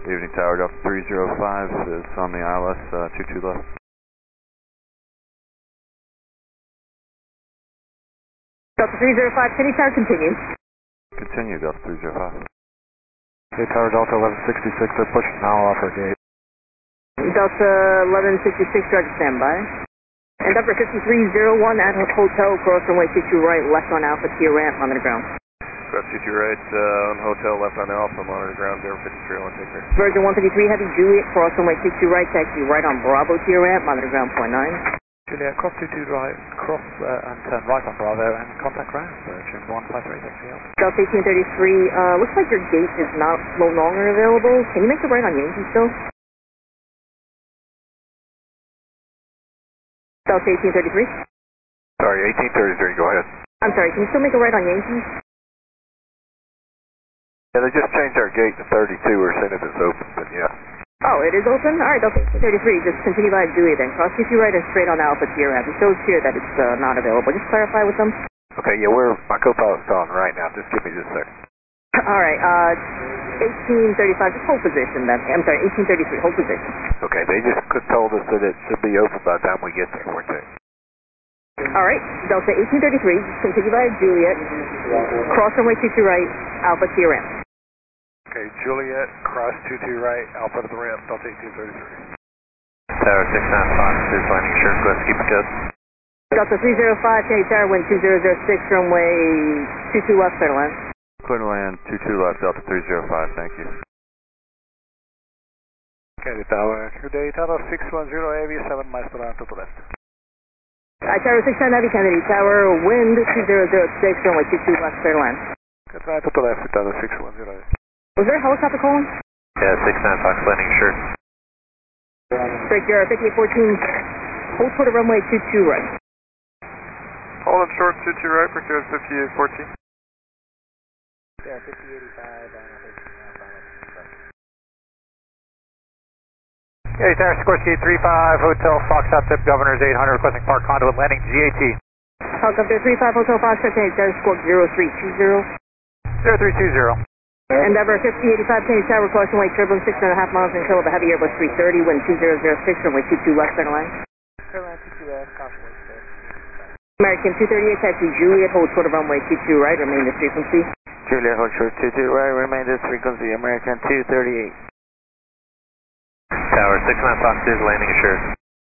Evening Tower, Delta 305 is on the ILS, 22 left. Delta 305, Kennedy Tower, continue. Continue, Delta 305. Okay, Tower Delta 1166, they're pushing now off our gate. Delta 1166, Roger, standby. And Delta 5301 at Hotel, cross runway 22 right, left on Alpha, Tia ramp, monitor ground. Cross 22 right, on Hotel, left on Alpha, monitor ground, 053, take care. Virgin 153 Heavy, Juliet, cross runway 22 right, taxi right on Bravo, Tia ramp, monitor ground, 0.9. Juliet, cross 22 right, cross and turn right on Bravo and contact ground, Virgin 153, taxi out. Delta 1833, looks like your gate is no longer available. Can you make the right on Yankee still? Delta 1833? Sorry, 1833, go ahead. I'm sorry, can you still make a right on Yankee? Yeah, they just changed our gate to 32, we're saying if it's open, but yeah. Oh, it is open? Alright, Delta 1833, just continue by Juliet then. Cross 22 right and straight on Alpha Tia ramp. It shows here that it's not available. Just clarify with them. Okay, yeah, my co-pilot's on right now, just give me just a second. Alright, 1835, just hold position then. I'm sorry, 1833, hold position. Okay, they just told us that it should be open by the time we get there, weren't they? Alright, Delta 1833, just continue by Juliet. Cross runway 22 right, Alpha Tia ramp. Okay, Juliet, cross 22 right, Alpha to the ramp, Delta 1833. Tower 69 Fox is landing assured, go ahead, keep it good. Delta 305, Kennedy Tower, wind 2006, runway 22 left, clear to land. Clear to land, 22 left, Delta 305, thank you. Okay, Tower, good day, Tower 610 AV, 7 miles per hour to the left. Tower 69 Heavy, Kennedy Tower, wind 2006, runway 22 left, clear to land. Good right to the left, Tower 610. Was there a helicopter calling? Yeah, 69 Fox landing assured. Break your 5814, hold toward the runway 22 right. Hold on short, 22 right, procure 5814. Yeah, 5085, Okay, Tower Sikorsky 35, Hotel Foxtrot Tip, Governor's 800, requesting park conduit, landing GAT. Helicopter 35, Hotel Foxtrot, Kennedy Tower, squawk 0320. 0320. Endeavor 5085, Kennedy Tower, crossing way turbulence 6.5 miles and kill of a heavy Airbus 330, wind 2006, runway 22 left, center line. Clear line 22 left, caution wind sir. American 238, taxi Juliet, hold toward the runway 22 right, remain this frequency. Juliet, hold short 22 right, remain this frequency, American 238. Tower 69 Fox is landing assured.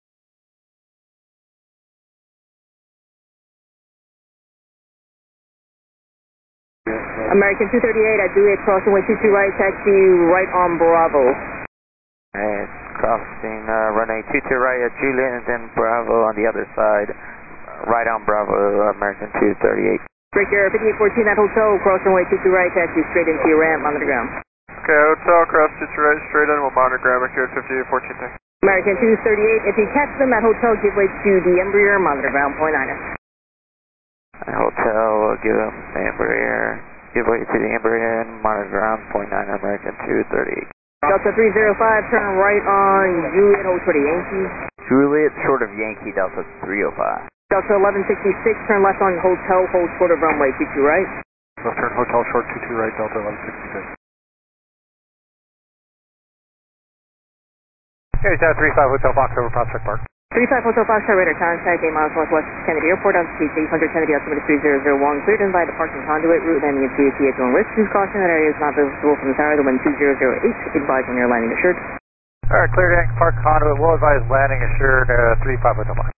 American 238 at Juliet, crossing way 22 right, taxi right on Bravo. Alright, crossing runway 22 right at Juliet and then Bravo on the other side, right on Bravo, American 238. Break your 5814 at Hotel, crossing way 22 right, taxi straight into your ramp, on the ground. Okay, Hotel, cross 22 right, straight in, we'll monitor ground, here at 5814, thanks. American 238, if you catch them at Hotel, give way to the Embraer, monitor ground, 0.9. Hotel will give them the Embraer, give way to the Embraer and monitor ground, 0.9, American 238. Delta 305, turn right on Juliet, hold toward the Yankee. Juliet, short of Yankee, Delta 305. Delta 1166, turn left on Hotel, hold short of runway 22 right. Left turn Hotel, short 22 right, Delta 1166. Okay, Tower 35, Hotel Fox over Prospect Park. 35 Hotel Fox, radar contact 8 miles northwest Kennedy Airport, altitude 800 Kennedy, altimeter 3001, cleared in by the parking conduit, route landing at GAT at your own risk. Use caution, that area is not visible from the tower, the wind 2008, advise when you're landing assured. Alright, cleared in, park conduit, will advise landing assured, 35 Hotel Fox.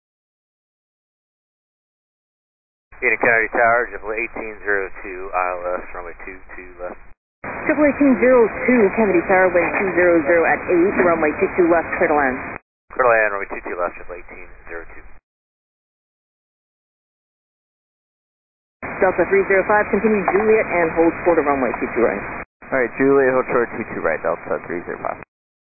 Unit Kennedy Tower, JetBlue 1802, ILS, runway 22 left. Triple 1802 Kennedy Tower, wind 200 at 8, runway 22 left, clear to land. Clear to land, runway 22 left, JetBlue 1802. Delta 305, continue Juliet and hold short of runway 22 right. Alright, Juliet, hold short 22 right, Delta 305.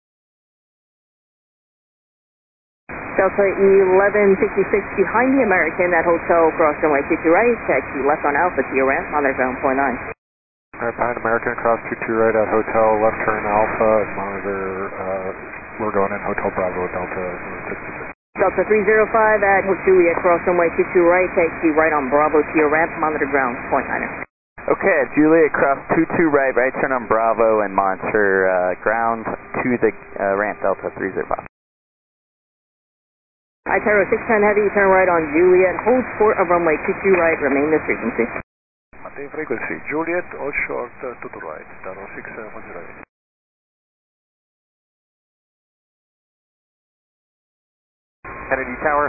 Delta 1166 behind the American at Hotel, cross runway 22 right, taxi left on Alpha to your ramp, monitor ground 0.9. Alright, behind American, cross 22 right at Hotel, left turn Alpha, monitor, we're going in Hotel Bravo, Delta 1166. Delta 305 at Juliet, cross runway 22 right, taxi right on Bravo to your ramp, monitor ground 0.9. Okay, Juliet, cross 22 right, right turn on Bravo and monitor ground to the ramp Delta 305. Itaro 610 Heavy, turn right on Juliet, hold port of runway 22 right, remain this frequency. Maintain frequency, Juliet, all short, 22 right, Itaro 610. Kennedy Tower,